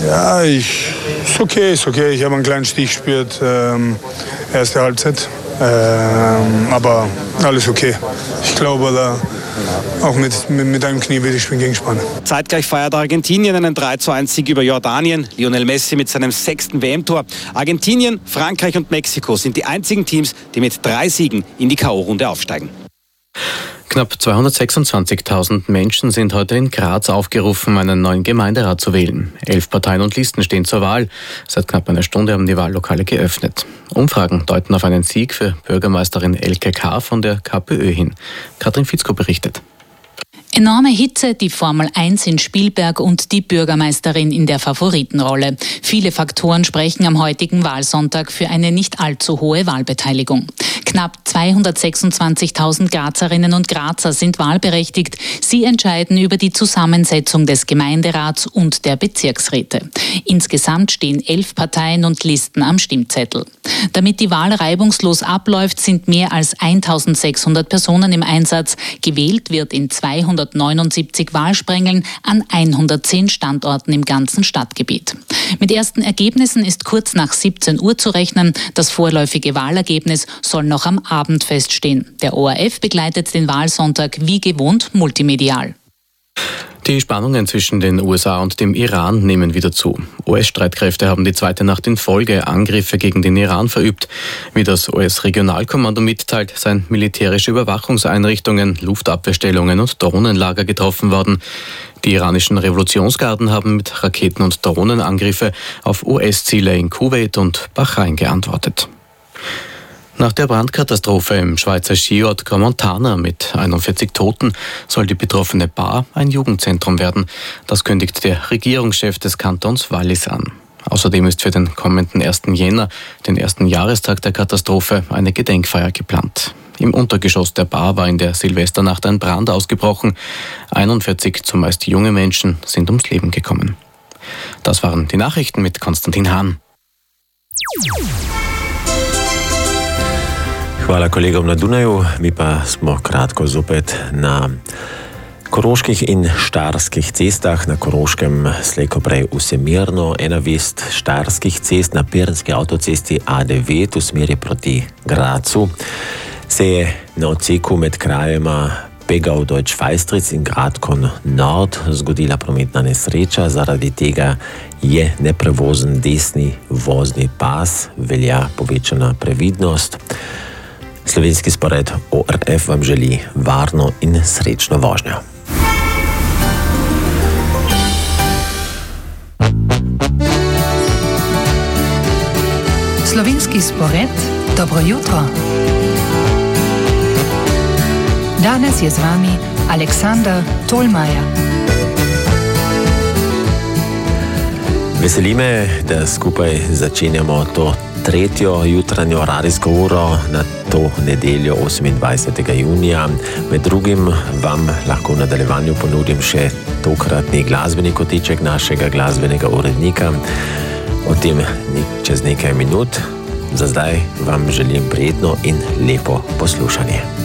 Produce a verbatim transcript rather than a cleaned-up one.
Ja, ich, ist okay, ist okay. Ich habe einen kleinen Stich gespürt, ähm, erste Halbzeit. Ähm, aber alles okay. Ich glaube, da auch mit, mit, mit einem Knie will ich spielen gegen Spanien. Zeitgleich feiert Argentinien einen drei zu eins Sieg über Jordanien. Lionel Messi mit seinem sechsten W M-Tor. Argentinien, Frankreich und Mexiko sind die einzigen Teams, die mit drei Siegen in die K O-Runde aufsteigen. Knapp zweihundertsechsundzwanzigtausend Menschen sind heute in Graz aufgerufen, einen neuen Gemeinderat zu wählen. Elf Parteien und Listen stehen zur Wahl. Seit knapp einer Stunde haben die Wahllokale geöffnet. Umfragen deuten auf einen Sieg für Bürgermeisterin Elke K. von der KPÖ hin. Katrin Fitzko berichtet. Enorme Hitze, die Formel eins in Spielberg und die Bürgermeisterin in der Favoritenrolle. Viele Faktoren sprechen am heutigen Wahlsonntag für eine nicht allzu hohe Wahlbeteiligung. Knapp zweihundertsechsundzwanzigtausend Grazerinnen und Grazer sind wahlberechtigt. Sie entscheiden über die Zusammensetzung des Gemeinderats und der Bezirksräte. Insgesamt stehen elf Parteien und Listen am Stimmzettel. Damit die Wahl reibungslos abläuft, sind mehr als eintausendsechshundert Personen im Einsatz. Gewählt wird in zweihundertneunundsiebzig Wahlsprengeln an hundertzehn Standorten im ganzen Stadtgebiet. Mit ersten Ergebnissen ist kurz nach siebzehn Uhr zu rechnen. Das vorläufige Wahlergebnis soll noch am Abend feststehen. Der O R F begleitet den Wahlsonntag wie gewohnt multimedial. Die Spannungen zwischen den U S A und dem Iran nehmen wieder zu. U S-Streitkräfte haben die zweite Nacht in Folge Angriffe gegen den Iran verübt. Wie das U S-Regionalkommando mitteilt, seien militärische Überwachungseinrichtungen, Luftabwehrstellungen und Drohnenlager getroffen worden. Die iranischen Revolutionsgarden haben mit Raketen- und Drohnenangriffe auf U S-Ziele in Kuwait und Bahrain geantwortet. Nach der Brandkatastrophe im Schweizer Skiort Crans-Montana mit einundvierzig Toten soll die betroffene Bar ein Jugendzentrum werden. Das kündigt der Regierungschef des Kantons Wallis an. Außerdem ist für den kommenden ersten Jänner, den ersten Jahrestag der Katastrophe, eine Gedenkfeier geplant. Im Untergeschoss der Bar war in der Silvesternacht ein Brand ausgebrochen. einundvierzig, zumeist junge Menschen, sind ums Leben gekommen. Das waren die Nachrichten mit Konstantin Hahn. Hvala kolegom na Dunaju, mi pa smo kratko zopet na koroških in štajerskih cestah. Na Koroškem slejko prej vse mirno, ena vest štajerskih cest na Pirenski avtocesti A devet v smeri proti Gracu se je na odseku med krajema Pegau Deutsch-Feistric in Gradkon Nord zgodila prometna nesreča, zaradi tega je neprevozen desni vozni pas, velja povečana previdnost. Slovenski spored O R F vam želi varno in srečno vožnjo. Slovenski spored, dobro jutro. Danes je z vami Aleksander Tolmajer. Veseli me, da skupaj začenjamo to tretjo jutranjo radijsko uro na to nedeljo osemindvajsetega junija. Med drugim vam lahko v nadaljevanju ponudim še tokratni glasbeni kotiček našega glasbenega urednika. O tem čez nekaj minut. Za zdaj vam želim prijetno in lepo poslušanje.